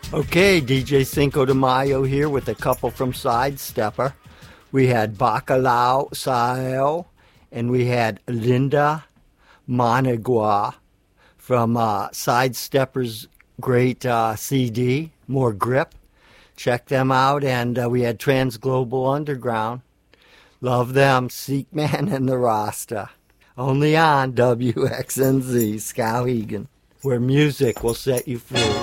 Okay, DJ Cinco de Mayo here with a couple from Sidestepper. We had Bacalao Sael, and we had Linda Managua from Sidestepper's great CD, More Grip. Check them out. And we had Transglobal Underground. Love them, Seek Man and the Rasta. Only on WXNZ, Skowhegan, where music will set you free.